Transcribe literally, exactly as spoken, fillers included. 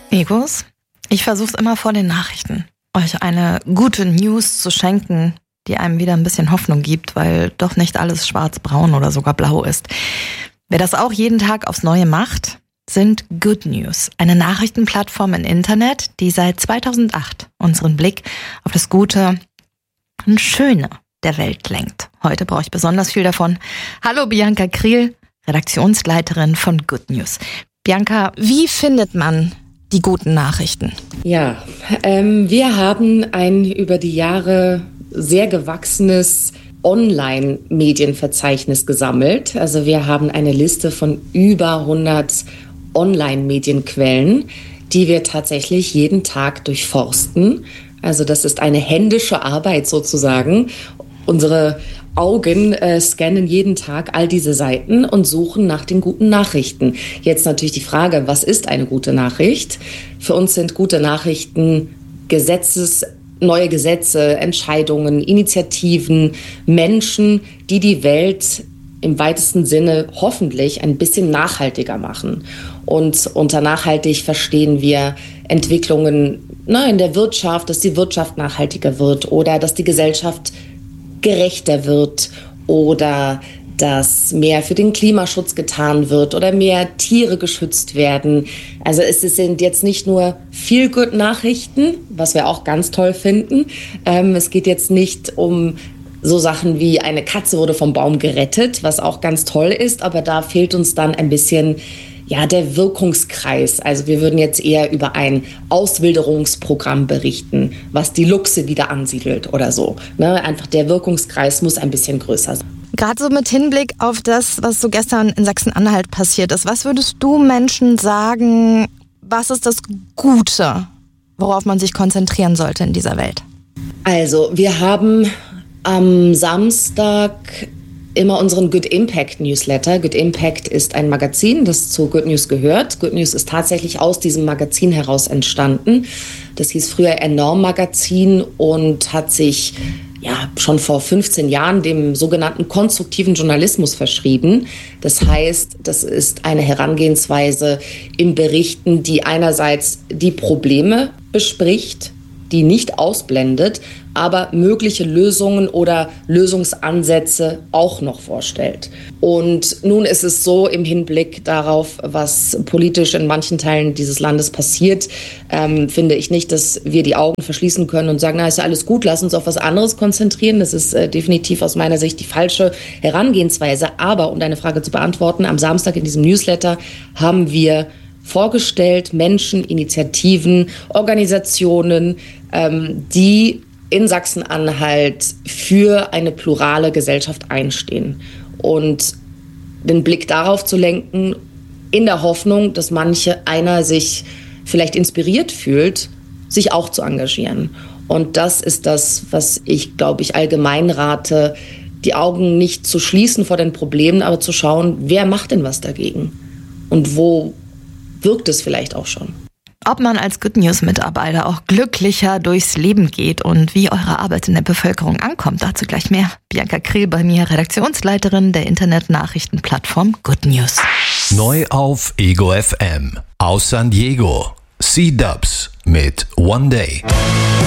Egos, ich versuche es immer vor den Nachrichten, euch eine gute News zu schenken, die einem wieder ein bisschen Hoffnung gibt, weil doch nicht alles schwarz-braun oder sogar blau ist. Wer das auch jeden Tag aufs Neue macht, sind Good News, eine Nachrichtenplattform im Internet, die seit zweitausendacht unseren Blick auf das Gute und Schöne der Welt lenkt. Heute brauche ich besonders viel davon. Hallo Bianca Kriel, Redaktionsleiterin von Good News. Bianca, wie findet man die guten Nachrichten? Ja, ähm, wir haben ein über die Jahre sehr gewachsenes Online-Medienverzeichnis gesammelt. Also wir haben eine Liste von über hundert Online-Medienquellen, die wir tatsächlich jeden Tag durchforsten. Also das ist eine händische Arbeit sozusagen. Unsere Augen äh, scannen jeden Tag all diese Seiten und suchen nach den guten Nachrichten. Jetzt natürlich die Frage, was ist eine gute Nachricht? Für uns sind gute Nachrichten Gesetzes, neue Gesetze, Entscheidungen, Initiativen, Menschen, die die Welt im weitesten Sinne hoffentlich ein bisschen nachhaltiger machen. Und unter nachhaltig verstehen wir Entwicklungen na, in der Wirtschaft, dass die Wirtschaft nachhaltiger wird oder dass die Gesellschaft gerechter wird oder dass mehr für den Klimaschutz getan wird oder mehr Tiere geschützt werden. Also es sind jetzt nicht nur Feel-Good-Nachrichten, was wir auch ganz toll finden. Ähm, es geht jetzt nicht um so Sachen wie eine Katze wurde vom Baum gerettet, was auch ganz toll ist, aber da fehlt uns dann ein bisschen ja, der Wirkungskreis. Also wir würden jetzt eher über ein Auswilderungsprogramm berichten, was die Luchse wieder ansiedelt oder so. Ne? Einfach der Wirkungskreis muss ein bisschen größer sein. Gerade so mit Hinblick auf das, was so gestern in Sachsen-Anhalt passiert ist, was würdest du Menschen sagen, was ist das Gute, worauf man sich konzentrieren sollte in dieser Welt? Also wir haben am Samstag immer unseren Good Impact Newsletter. Good Impact ist ein Magazin, das zu Good News gehört. Good News ist tatsächlich aus diesem Magazin heraus entstanden. Das hieß früher Enorm Magazin und hat sich ja schon vor fünfzehn Jahren dem sogenannten konstruktiven Journalismus verschrieben. Das heißt, das ist eine Herangehensweise im Berichten, die einerseits die Probleme bespricht, die nicht ausblendet, aber mögliche Lösungen oder Lösungsansätze auch noch vorstellt. Und nun ist es so im Hinblick darauf, was politisch in manchen Teilen dieses Landes passiert, ähm, finde ich nicht, dass wir die Augen verschließen können und sagen, na, ist ja alles gut, lass uns auf was anderes konzentrieren. Das ist äh, definitiv aus meiner Sicht die falsche Herangehensweise. Aber um deine Frage zu beantworten, am Samstag in diesem Newsletter haben wir vorgestellt Menschen, Initiativen, Organisationen, ähm, die in Sachsen-Anhalt für eine plurale Gesellschaft einstehen. Und den Blick darauf zu lenken, in der Hoffnung, dass manche einer sich vielleicht inspiriert fühlt, sich auch zu engagieren. Und das ist das, was ich, glaube ich, allgemein rate, die Augen nicht zu schließen vor den Problemen, aber zu schauen, wer macht denn was dagegen? Und wo wirkt es vielleicht auch schon? Ob man als Good News Mitarbeiter auch glücklicher durchs Leben geht und wie eure Arbeit in der Bevölkerung ankommt, dazu gleich mehr. Bianca Kriel bei mir, Redaktionsleiterin der Internetnachrichtenplattform Good News. Neu auf Ego F M aus San Diego. C-Dubs mit One Day.